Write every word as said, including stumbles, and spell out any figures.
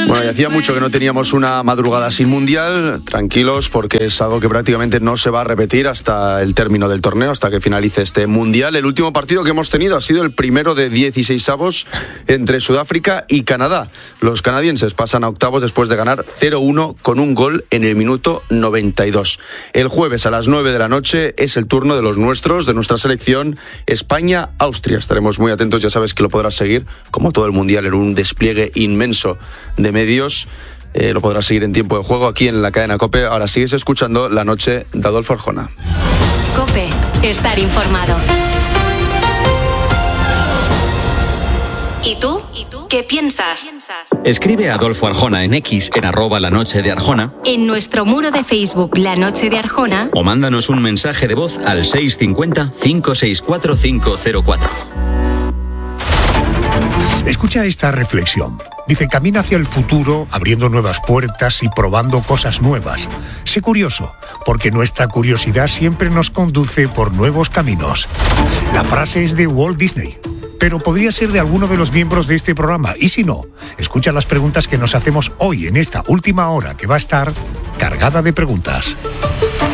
Bueno, y hacía mucho que no teníamos una madrugada sin mundial. Tranquilos, porque es algo que prácticamente no se va a repetir hasta el término del torneo, hasta que finalice este mundial. El último partido que hemos tenido ha sido el primero de dieciseisavos entre Sudáfrica y Canadá. Los canadienses pasan a octavos después de ganar cero uno con un gol en el minuto noventa y dos. El jueves a las nueve de la noche es el turno de los nuestros, de nuestra selección, España-Austria. Estaremos muy atentos, ya sabes que lo podrás seguir, como todo el mundial, en un despliegue inmenso de medios. Eh, lo podrás seguir en tiempo de juego aquí en la cadena COPE. Ahora sigues escuchando La Noche de Adolfo Arjona. COPE, estar informado. ¿Y tú? ¿Y tú? ¿Qué piensas? Escribe a Adolfo Arjona en X, en arroba La Noche de Arjona. En nuestro muro de Facebook, La Noche de Arjona. O mándanos un mensaje de voz al seis cinco cero, cinco seis cuatro, cinco cero cuatro. Escucha esta reflexión. Dice, camina hacia el futuro, abriendo nuevas puertas y probando cosas nuevas. Sé curioso, porque nuestra curiosidad siempre nos conduce por nuevos caminos. La frase es de Walt Disney, pero podría ser de alguno de los miembros de este programa. Y si no, escucha las preguntas que nos hacemos hoy en esta última hora, que va a estar cargada de preguntas.